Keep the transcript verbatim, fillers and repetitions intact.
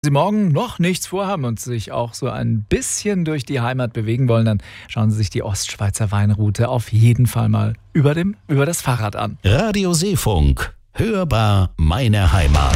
Sie morgen noch nichts vorhaben und sich auch so ein bisschen durch die Heimat bewegen wollen, dann schauen Sie sich die Ostschweizer Weinroute auf jeden Fall mal über dem, über das Fahrrad an. Radio Seefunk. Hörbar meine Heimat.